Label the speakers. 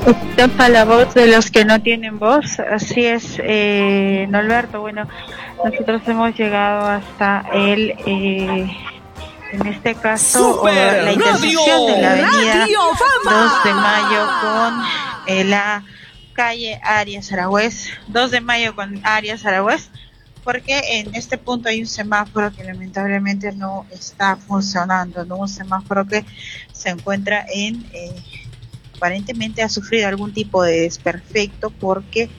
Speaker 1: Tapa la voz de los que no tienen voz. Así es, Norberto. Bueno, nosotros hemos llegado hasta en este caso, la intersección de la avenida 2 de Mayo con la calle Arias Aragüez, 2 de Mayo con Arias Aragüez, porque en este punto hay un semáforo que lamentablemente no está funcionando, ¿no? Un semáforo que se encuentra aparentemente ha sufrido algún tipo de desperfecto porque